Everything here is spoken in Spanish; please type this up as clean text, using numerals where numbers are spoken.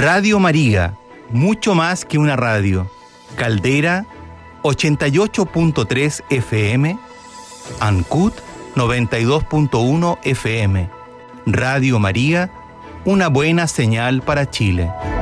Radio María, mucho más que una radio. Caldera, 88.3 FM. Ancud, 92.1 FM. Radio María, una buena señal para Chile.